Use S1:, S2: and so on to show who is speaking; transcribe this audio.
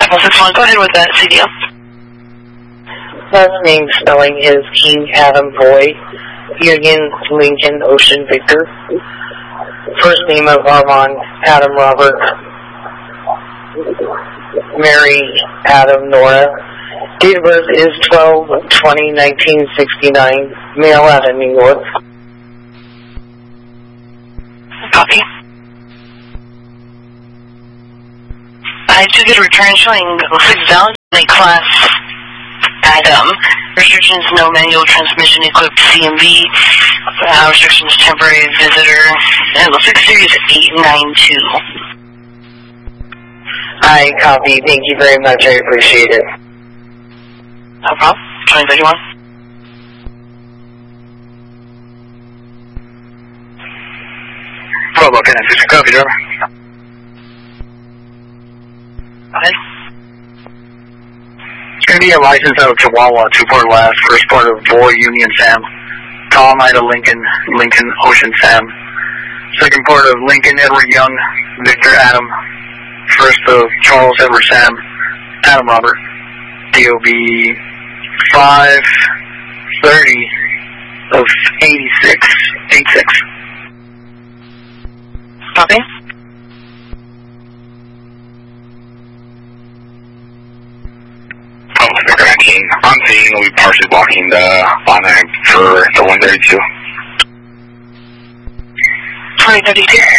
S1: 561, go ahead with that CDL.
S2: Last name spelling is King Adam Boy, Union Lincoln Ocean Victor. First name of Armand Adam Robert, Mary Adam Nora. Date of birth is 12/20/1969, male out of New York.
S1: Copy. I took it a return showing valid class Adam. Restrictions, no manual transmission equipped CMV. Restrictions, temporary visitor. And it looks like series 892.
S2: I copy. Thank you very much. I appreciate it.
S1: No problem. 2031.
S3: Bravo, can I fix your copy, driver?
S1: Go ahead.
S3: It's going to be a license out of Chihuahua, 2-port last, first part of Boy Union Sam, Tom Ida Lincoln, Lincoln Ocean Sam, second part of Lincoln Edward Young, Victor Adam, first of Charles Edward Sam, Adam Robert, DOB 5/30 of 86.
S1: Copy.
S3: I'm seeing we'll be partially blocking the bottleneck for the 132.
S1: 2032.